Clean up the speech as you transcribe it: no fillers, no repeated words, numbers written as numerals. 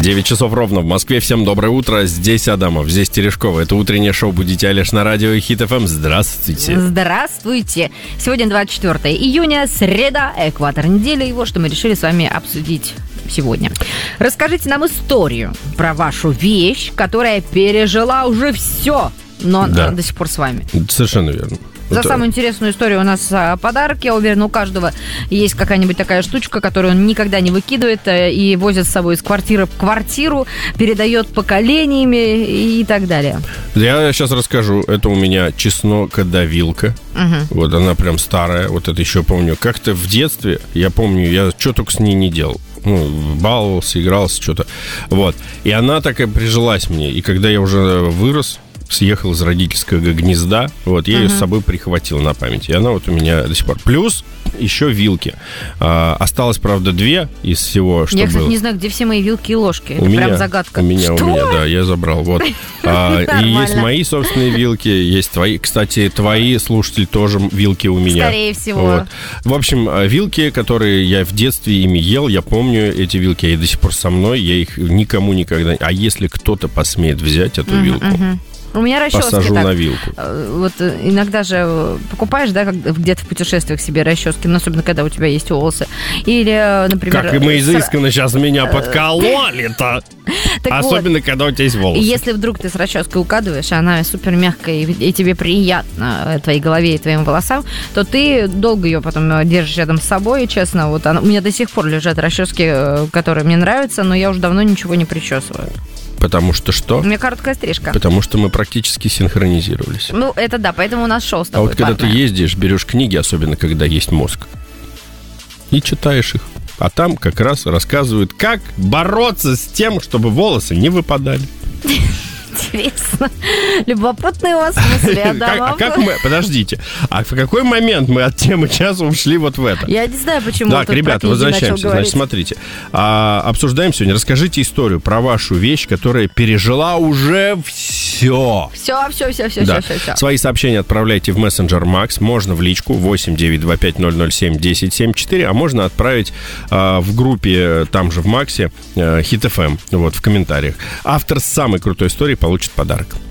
9 часов ровно в Москве. Всем доброе утро. Здесь Адамов, здесь Терешкова. Это утреннее шоу «Будите Алеш» на радио Хит ФМ. Здравствуйте. Здравствуйте. Сегодня 24 июня, среда, экватор недели. И вот что мы решили с вами обсудить сегодня. Расскажите нам историю про вашу вещь, которая пережила уже все, но она до сих пор с вами. Совершенно верно. За самую интересную историю у нас подарок. Я уверена, у каждого есть какая-нибудь такая штучка, которую он никогда не выкидывает и возит с собой из квартиры в квартиру, передает поколениями и так далее. Я сейчас расскажу. Это у меня чеснокодавилка. Вот она прям старая. Вот это еще помню. Как-то в детстве, я помню, я что только с ней не делал. Баловался, игрался, что-то. Вот. И она так и прижилась мне. И когда я уже вырос, съехал из родительского гнезда, вот, я ее с собой прихватил на память. И она вот у меня до сих пор. Плюс еще вилки. Осталось, правда, 2 из всего, что было. Я, кстати, не знаю, где все мои вилки и ложки. Это прям загадка. У меня, да, я забрал. Вот. И есть мои собственные вилки, есть твои. Кстати, твои слушатели тоже вилки у меня. Скорее всего. Вот. В общем, вилки, которые я в детстве ими ел, я помню эти вилки, они до сих пор со мной, я их никому никогда... А если кто-то посмеет взять эту вилку... У меня расчески посажу так. на вилку. Вот иногда же покупаешь, да, где-то в путешествиях себе расчески, ну, особенно когда у тебя есть волосы. Или, например... Как и мы изысканно сейчас меня подкололи-то. Особенно, когда у тебя есть волосы. Если вдруг ты с расческой укладываешь, она супер мягкая, и тебе приятно твоей голове и твоим волосам, то ты долго ее потом держишь рядом с собой, честно. Вот у меня до сих пор лежат расчески, которые мне нравятся, но я уже давно ничего не причесываю. Потому что что? У меня короткая стрижка. Потому что мы практически синхронизировались. Ну, это да, поэтому у нас шоу с тобой. А вот когда ты ездишь, берешь книги, особенно когда есть мозг, и читаешь их. А там как раз рассказывают, как бороться с тем, чтобы волосы не выпадали. Интересно. Любопытные у вас мысли, Адамов. Подождите. А в какой момент мы от темы часа ушли вот в это? Я не знаю, почему. Так, ребята, возвращаемся. Значит, смотрите. Обсуждаем сегодня. Расскажите историю про вашу вещь, которая пережила уже все. Все. Свои сообщения отправляйте в мессенджер Макс. Можно в личку 8-925-007-1074, а можно отправить в группе, там же в Максе, Хит ФМ, вот, в комментариях. Автор самой крутой истории получит подарок.